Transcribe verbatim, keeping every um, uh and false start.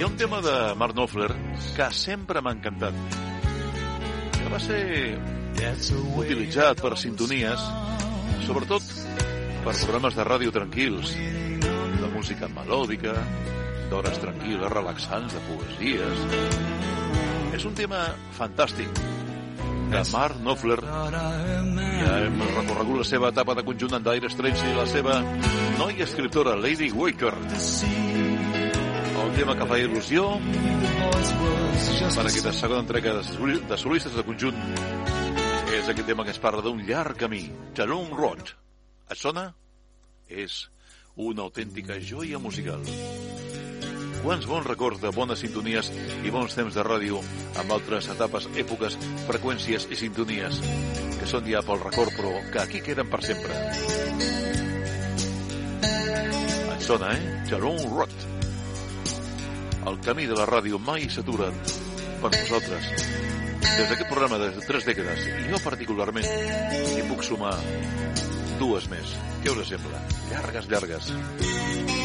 Hi ha un tema de Mark Knopfler que sempre m'ha encantat, que va ser utilitzat per sintonies, sobretot per programes de ràdio tranquils, de música melòdica, d'hores tranquil·les, relaxants, de poesies. És un tema fantàstic de Mark Knopfler. Ja hem recorregut la seva etapa de conjunt en Dire Straits i la seva noia escriptora, Lady Waker. El tema que fa il·lusió per aquesta segona entrega de solistes de conjunt és aquest tema que es parla d'un llarg camí, The Long Road. Et sona? És una autèntica joia musical. Quants bons records de bones sintonies i bons temps de ràdio amb altres etapes, èpoques, freqüències i sintonies que són ja pel record, però que aquí queden per sempre. Et sona, eh? The Long Road. El camí de la ràdio mai s'atura per nosaltres. Des d'aquest programa de tres dècades, i jo particularment hi puc sumar dues més. Què us sembla? Llargues, llargues.